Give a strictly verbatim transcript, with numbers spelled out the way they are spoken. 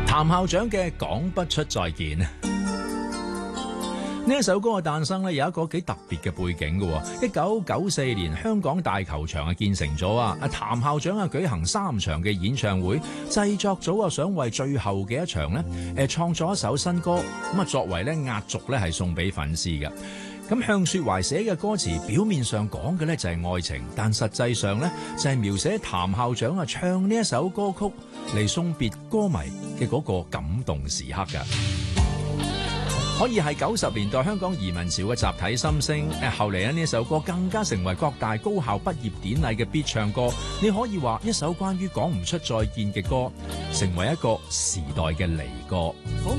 譚校長嘅講不出再見。呢一首歌嘅誕生咧，有一個幾特別嘅背景嘅。一九九四年香港大球場啊建成咗啊，阿譚校長啊舉行三場嘅演唱會，製作組啊想為最後嘅一場咧，誒創作一首新歌，咁啊作為咧壓軸咧係送俾粉絲嘅。咁向雪懷寫嘅歌詞表面上講嘅咧就係愛情，但實際上咧就係描寫譚校長啊唱呢一首歌曲嚟送別歌迷嘅嗰個感動時刻㗎。可以係九十年代香港移民潮嘅集體心聲，誒後嚟咧呢一首歌更加成為各大高校畢業典禮嘅必唱歌。你可以話一首關於講唔出再見嘅歌，成為一個時代嘅離歌。